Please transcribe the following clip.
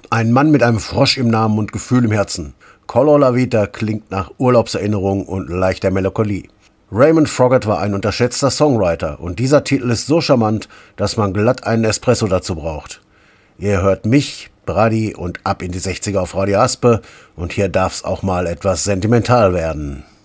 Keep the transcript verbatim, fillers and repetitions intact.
Ein Mann mit einem Frosch im Namen und Gefühl im Herzen. Color La Vita klingt nach Urlaubserinnerung und leichter Melancholie. Raymond Froggatt war ein unterschätzter Songwriter und dieser Titel ist so charmant, dass man glatt einen Espresso dazu braucht. Ihr hört mich, Brady und Ab in die sechziger auf Radio Aspe und hier darf's auch mal etwas sentimental werden.